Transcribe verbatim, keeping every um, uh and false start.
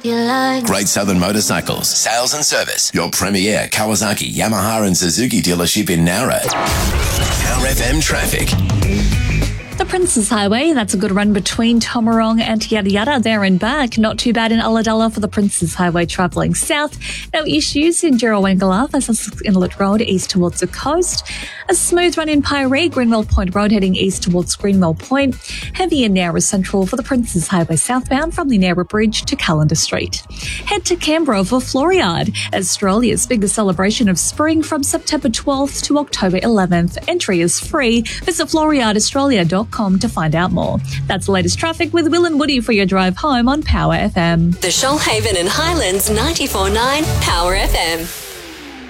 Great Southern Motorcycles, sales and service. Your premier Kawasaki, Yamaha and Suzuki dealership in Nowra. Power F M traffic. The Princes Highway, that's a good run between Tomarong and Yada Yada there and back. Not too bad in Ulladulla for the Princes Highway travelling south. No issues in Jirrawangala, Sussex Inlet Road east towards the coast. A smooth run in Piree, Greenwell Point Road heading east towards Greenwell Point. Heavy in Nowra Central for the Princes Highway southbound from the Nowra Bridge to Callender Street. Head to Canberra for Floriade, Australia's biggest celebration of spring from September twelfth to October eleventh. Entry is free. Visit floriade australia dot com to find out more. That's the latest traffic with Will and Woody for your drive home on Power F M. The Shoalhaven and Highlands ninety-four point nine Power F M.